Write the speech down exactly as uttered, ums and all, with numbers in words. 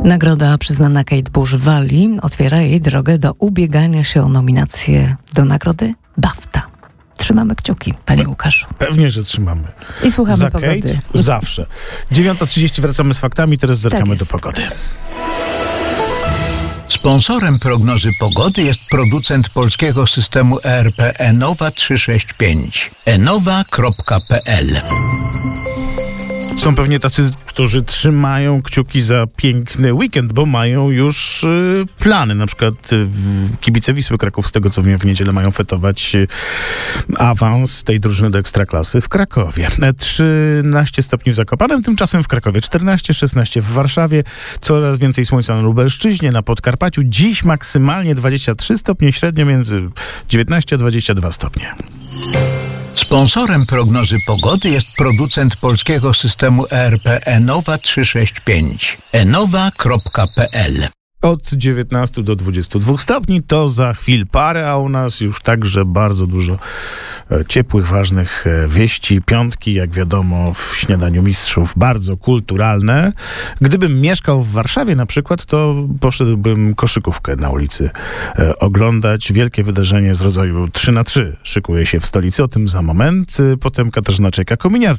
Nagroda przyznana Kate Bush-Wali otwiera jej drogę do ubiegania się o nominację do nagrody BAFTA. Trzymamy kciuki, panie Łukaszu. Pewnie, że trzymamy. I słuchamy Za pogody. Kate zawsze. dziewiąta trzydzieści wracamy z faktami, teraz zerkamy Tak do jest. pogody. Sponsorem prognozy pogody jest producent polskiego systemu E R P Enowa trzysta sześćdziesiąt pięć. enowa kropka p l. Są pewnie tacy, którzy trzymają kciuki za piękny weekend, bo mają już y, plany. Na przykład y, kibice Wisły Kraków, z tego co wiem, w niedzielę mają fetować y, awans tej drużyny do Ekstraklasy w Krakowie. trzynaście stopni w Zakopanem, tymczasem w Krakowie czternaście, szesnaście w Warszawie. Coraz więcej słońca na Lubelszczyźnie, na Podkarpaciu. Dziś maksymalnie dwadzieścia trzy stopnie, średnio między dziewiętnaście a dwadzieścia dwa stopnie. Sponsorem prognozy pogody jest producent polskiego systemu E R P Enowa trzysta sześćdziesiąt pięć. enowa kropka p l. Od dziewiętnastu do dwudziestu dwóch stopni to za chwil parę, a u nas już także bardzo dużo e, ciepłych, ważnych e, wieści. Piątki, jak wiadomo, w Śniadaniu Mistrzów, bardzo kulturalne. Gdybym mieszkał w Warszawie na przykład, to poszedłbym koszykówkę na ulicy e, oglądać. Wielkie wydarzenie z rodzaju trzy na trzy szykuje się w stolicy. O tym za moment. Potem Katarzyna Czajka-Kominiar